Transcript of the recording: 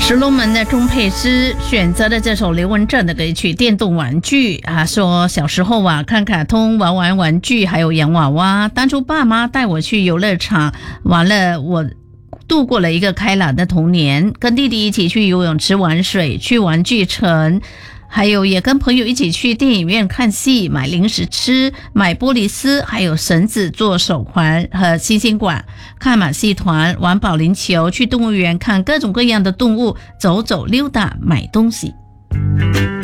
石龙门的钟佩芝选择的这首刘文正的歌曲《电动玩具》啊，说小时候啊看卡通玩玩具还有洋娃娃，当初爸妈带我去游乐场，完了我度过了一个开朗的童年，跟弟弟一起去游泳池玩水，去玩具城，还有也跟朋友一起去电影院看戏，买零食吃，买玻璃丝，还有绳子做手环和星星管，看马戏团，玩保龄球，去动物园看各种各样的动物，走走溜达，买东西。